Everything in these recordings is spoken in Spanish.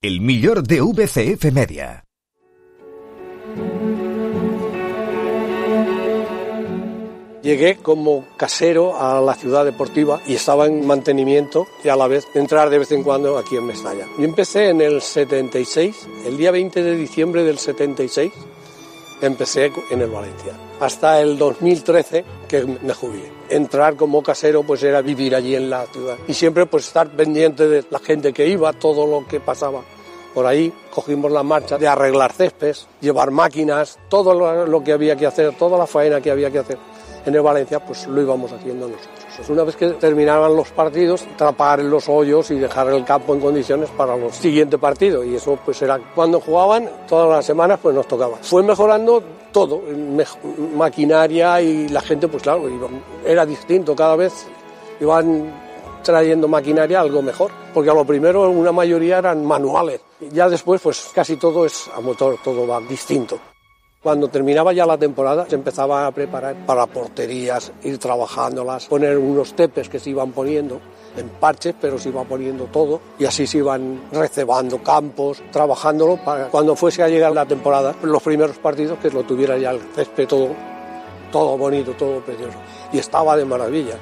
El millor de VCF Media. Llegué como casero a la ciudad deportiva y estaba en mantenimiento y a la vez entrar de vez en cuando aquí en Mestalla. Yo empecé en el 76, el día 20 de diciembre del 76, empecé en el Valencia. Hasta el 2013 que me jubilé. Entrar como casero pues era vivir allí en la ciudad y siempre pues estar pendiente de la gente que iba, todo lo que pasaba. Por ahí cogimos la marcha de arreglar céspedes, llevar máquinas, todo lo que había que hacer, toda la faena que había que hacer en el Valencia, pues lo íbamos haciendo nosotros. Pues una vez que terminaban los partidos, tapar los hoyos y dejar el campo en condiciones para el siguiente partido. Y eso pues era cuando jugaban, todas las semanas pues nos tocaba. Fue mejorando todo, maquinaria y la gente pues claro, era distinto cada vez, iban trayendo maquinaria algo mejor, porque a lo primero una mayoría eran manuales, ya después pues casi todo es a motor, todo va distinto. Cuando terminaba ya la temporada se empezaba a preparar para porterías, ir trabajándolas, poner unos tepes que se iban poniendo en parches, pero se iba poniendo todo y así se iban recebando campos, trabajándolo para cuando fuese a llegar la temporada, los primeros partidos que lo tuviera ya el césped todo bonito, todo precioso y estaba de maravilla.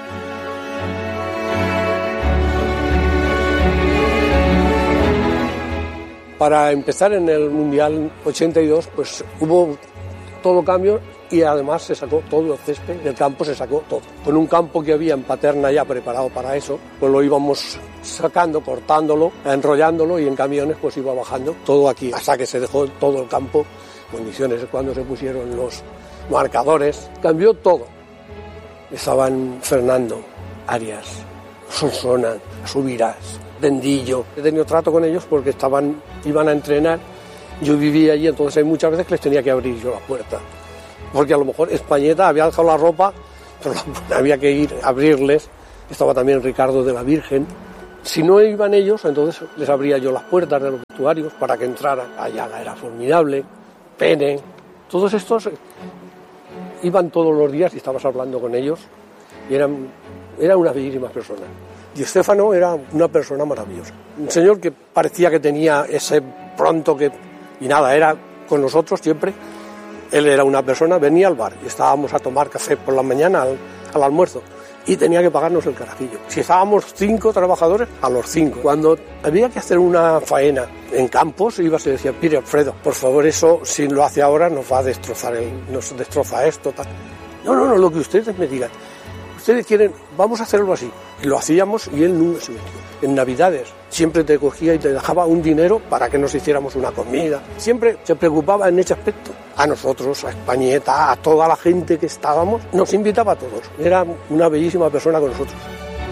Para empezar en el Mundial 82, pues hubo todo cambio y además se sacó todo el césped, del campo se sacó todo. Con un campo que había en Paterna ya preparado para eso, pues lo íbamos sacando, cortándolo, enrollándolo y en camiones pues iba bajando todo aquí, hasta que se dejó todo el campo en condiciones. Cuando se pusieron los marcadores, cambió todo. Estaban Fernando, Arias, Solsona, Subirás, Dendillo. He tenido trato con ellos porque iban a entrenar, yo vivía allí, entonces hay muchas veces que les tenía que abrir yo la puerta, porque a lo mejor Españeta había dejado la ropa, pero había que ir a abrirles. Estaba también Ricardo de la Virgen. Si no iban ellos, entonces les abría yo las puertas de los vestuarios para que entraran. Ayala era formidable, Pene, todos estos iban todos los días y estabas hablando con ellos y eran unas bellísimas personas. Y Estéfano era una persona maravillosa, un señor que parecía que tenía ese pronto y nada, era con nosotros siempre. Él era una persona, venía al bar y estábamos a tomar café por la mañana al almuerzo y tenía que pagarnos el carajillo. Si estábamos 5 trabajadores, a los 5. Cuando había que hacer una faena en campos, ibas y decía, mire Alfredo, por favor, eso si lo hace ahora nos va a destrozar, nos destroza esto, tal. No, lo que ustedes me digan. Ustedes quieren, vamos a hacerlo así. Y lo hacíamos y él nunca se metió. En Navidades siempre te cogía y te dejaba un dinero para que nos hiciéramos una comida. Siempre se preocupaba en ese aspecto. A nosotros, a Españeta, a toda la gente que estábamos, nos invitaba a todos. Era una bellísima persona con nosotros.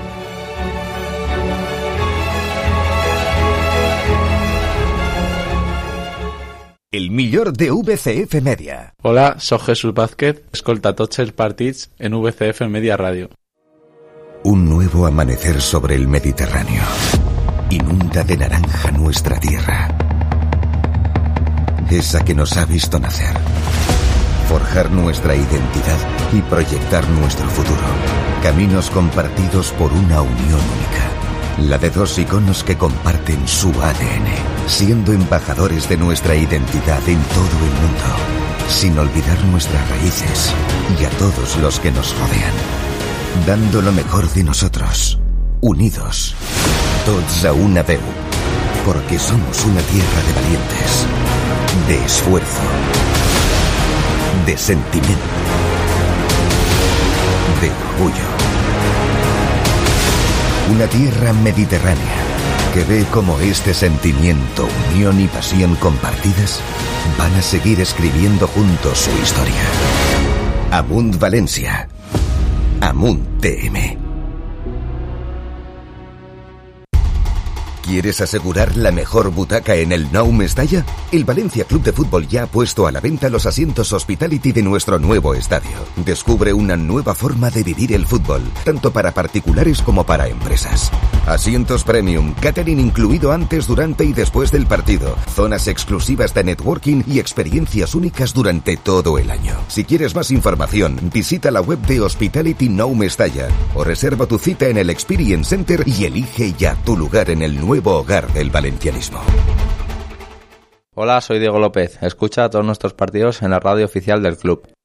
El millor de VCF Media. Hola, soy Jesús Vázquez, escolta tots els partits en VCF Media Radio. Un nuevo amanecer sobre el Mediterráneo. Inunda de naranja nuestra tierra. Esa que nos ha visto nacer. Forjar nuestra identidad y proyectar nuestro futuro. Caminos compartidos por una unión única. La de dos iconos que comparten su ADN, siendo embajadores de nuestra identidad en todo el mundo, sin olvidar nuestras raíces y a todos los que nos rodean, dando lo mejor de nosotros, unidos, tots a una veu, porque somos una tierra de valientes, de esfuerzo, de sentimiento, de orgullo. Una tierra mediterránea que ve cómo este sentimiento, unión y pasión compartidas van a seguir escribiendo juntos su historia. Amunt Valencia. Amunt TM. ¿Quieres asegurar la mejor butaca en el Nou Mestalla? El Valencia Club de Fútbol ya ha puesto a la venta los asientos Hospitality de nuestro nuevo estadio. Descubre una nueva forma de vivir el fútbol, tanto para particulares como para empresas. Asientos premium, catering incluido antes, durante y después del partido, zonas exclusivas de networking y experiencias únicas durante todo el año. Si quieres más información, visita la web de Hospitality Nou Mestalla o reserva tu cita en el Experience Center y elige ya tu lugar en el nuevo nuevo hogar del valencianismo. Hola, soy Diego López. Escucha todos nuestros partidos en la radio oficial del club.